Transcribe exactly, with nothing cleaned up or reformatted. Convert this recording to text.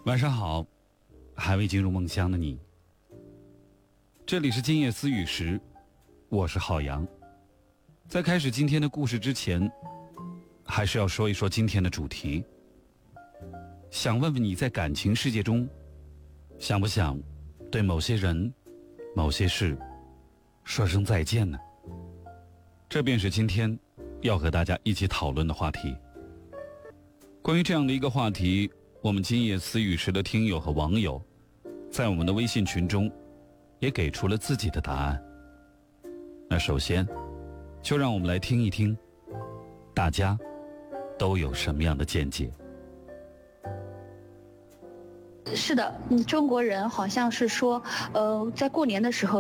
晚上好，还未进入梦乡的你。这里是今夜思雨时，我是浩洋。在开始今天的故事之前，还是要说一说今天的主题。想问问你在感情世界中，想不想对某些人、某些事说声再见呢？这便是今天要和大家一起讨论的话题。关于这样的一个话题，我们今夜思雨时的听友和网友在我们的微信群中也给出了自己的答案。那首先就让我们来听一听大家都有什么样的见解。 是的，嗯，中国人好像是说，呃，在过年的时候